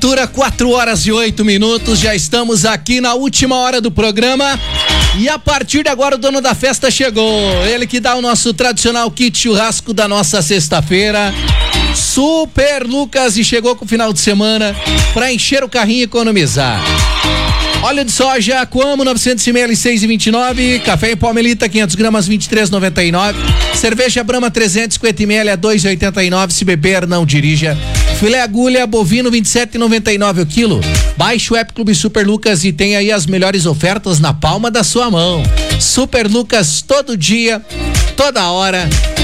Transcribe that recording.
temperatura 4h08, já estamos aqui na última hora do programa e a partir de agora o dono da festa chegou, ele que dá o nosso tradicional kit churrasco da nossa sexta-feira, Super Lucas, e chegou com o final de semana para encher o carrinho e economizar. Óleo de soja Coamo 900 ml 6,29, café em pó Melita 500 gramas 23,99, cerveja Brahma 350 ml a 2,89, se beber não dirija. Filé agulha bovino 27,99 o quilo. Baixe o app Clube Super Lucas e tem aí as melhores ofertas na palma da sua mão. Super Lucas, todo dia, toda hora,